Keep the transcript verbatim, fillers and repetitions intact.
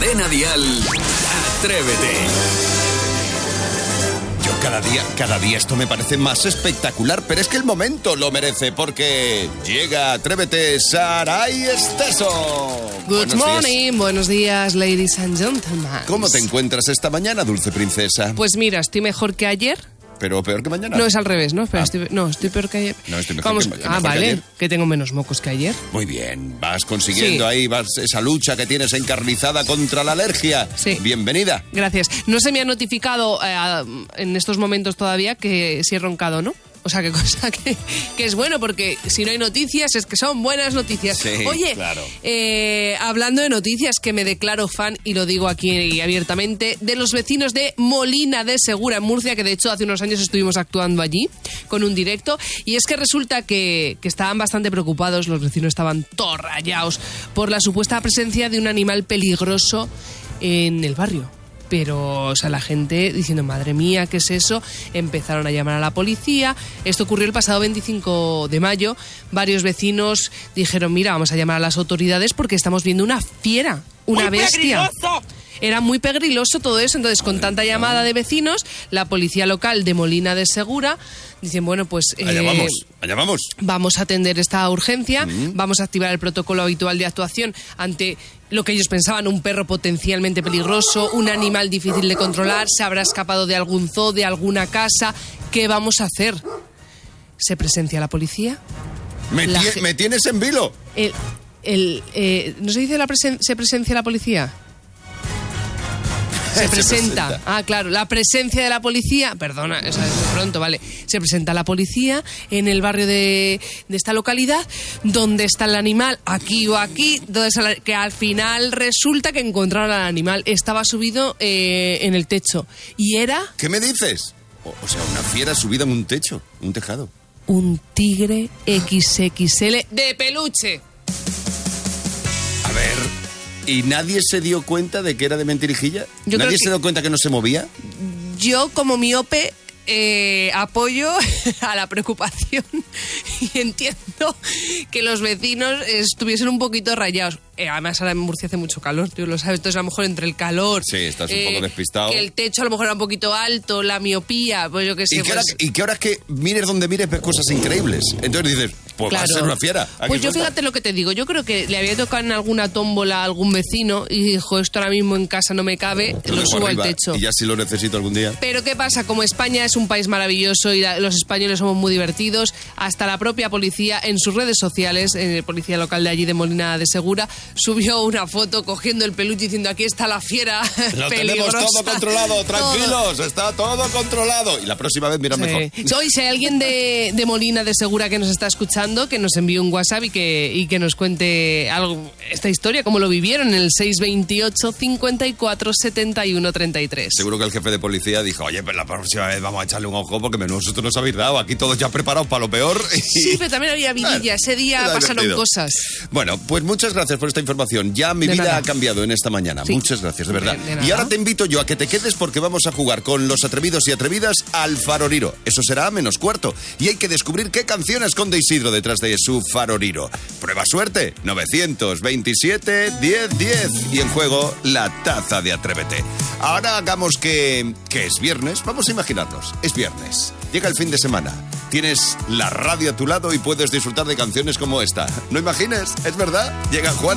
Cadena Dial, Atrévete. Yo cada día, cada día esto me parece más espectacular, pero es que el momento lo merece, porque llega Atrévete Saray Esteso. Good Buenos morning, días. buenos días, ladies and gentlemen. ¿Cómo te encuentras esta mañana, dulce princesa? Pues mira, estoy mejor que ayer. Pero peor que mañana. No, es al revés, ¿no? Espera, Ah. estoy, no, estoy peor que ayer. No, estoy mejor Vamos, que- mejor Ah, que vale, ayer. que tengo menos mocos que ayer. Muy bien, vas consiguiendo Sí. ahí, vas esa lucha que tienes encarnizada contra la alergia. Sí. Bienvenida. Gracias. No se me ha notificado eh, en estos momentos todavía que si he roncado o no. O sea, qué cosa que, que es bueno, porque si no hay noticias es que son buenas noticias. Sí, Oye, claro. eh, hablando de noticias, que me declaro fan, y lo digo aquí abiertamente, de los vecinos de Molina de Segura, en Murcia, que de hecho hace unos años estuvimos actuando allí con un directo, y es que resulta que, que estaban bastante preocupados, los vecinos estaban todos rayados por la supuesta presencia de un animal peligroso en el barrio. Pero, o sea, la gente diciendo, madre mía, ¿qué es eso? Empezaron a llamar a la policía. Esto ocurrió el pasado veinticinco de mayo. Varios vecinos dijeron, mira, vamos a llamar a las autoridades porque estamos viendo una fiera, una ¡Muy bestia. pegriloso! Era muy pegriloso todo eso. Entonces, con tanta llamada de vecinos, la policía local de Molina de Segura dicen, bueno, pues... Allá eh, vamos, allá vamos. Vamos a atender esta urgencia, vamos a activar el protocolo habitual de actuación ante lo que ellos pensaban, un perro potencialmente peligroso, un animal difícil de controlar, se habrá escapado de algún zoo, de alguna casa. ¿Qué vamos a hacer? ¿Se presencia la policía? Me, La tie- ge- me tienes en vilo. El, el, eh, ¿No se dice la presen- se presencia la policía? Se Se presenta. presenta. Ah, claro, la presencia de la policía, perdona, o sea, es muy pronto, vale. Se presenta la policía en el barrio de, de esta localidad, donde está el animal, aquí o aquí, donde está- que al final resulta que encontraron al animal. Estaba subido eh, en el techo y era ¿Qué me dices? O, o sea, una fiera subida en un techo, un tejado. un tigre equis equis ele de peluche. A ver, ¿y nadie se dio cuenta de que era de mentirijilla? Yo ¿Nadie creo se que- dio cuenta que no se movía? Yo, como miope, eh, apoyo a la preocupación y entiendo que los vecinos estuviesen un poquito rayados. Eh, además, ahora en Murcia hace mucho calor, tú lo sabes. Entonces, a lo mejor entre el calor... Sí, estás un poco despistado. Que el techo a lo mejor era un poquito alto, la miopía, pues yo qué sé. Y que, ahora, pues, y que ahora que mires donde mires ves cosas increíbles. Entonces dices, pues va a claro. ser una fiera. Aquí Pues yo suelta. fíjate lo que te digo, yo creo que le había tocado en alguna tómbola a algún vecino y dijo, esto ahora mismo en casa no me cabe, Lo lo dejo subo arriba, al techo. Y ya si lo necesito algún día. Pero ¿qué pasa? Como España es un país maravilloso y la- los españoles somos muy divertidos, hasta la propia policía en sus redes sociales, eh, policía local de allí de Molina de Segura, subió una foto cogiendo el peluche diciendo, aquí está la fiera Lo tenemos peligrosa. todo controlado, Todo. tranquilos, está todo controlado. Y la próxima vez mira mejor. Sí. Hoy, si hay alguien de, de Molina de Segura que nos está escuchando, que nos envíe un WhatsApp y que, y que nos cuente algo, esta historia, cómo lo vivieron en el seis veintiocho, cincuenta y cuatro, setenta y uno, treinta y tres. Seguro que el jefe de policía dijo, oye, pues la próxima vez vamos a echarle un ojo porque menudo susto nos habéis dado. Aquí todos ya preparados para lo peor. Y... Sí, pero también había vidilla. Ese día Era pasaron divertido. cosas. Bueno, pues muchas gracias por esta información. Ya mi De vida nada. ha cambiado en esta mañana. Sí. Muchas gracias, de verdad. De- de nada. Y ahora te invito yo a que te quedes porque vamos a jugar con los atrevidos y atrevidas al Faroriro. Eso será a menos cuarto. Y hay que descubrir qué canción esconde Isidro detrás de su Faroriro. Prueba suerte. novecientos veintisiete, diez, diez. Y en juego, la taza de Atrévete. Ahora hagamos que... que es viernes. Vamos a imaginarnos. Es viernes. Llega el fin de semana. Tienes la radio a tu lado y puedes disfrutar de canciones como esta. No imagines, es verdad. Llega Juan.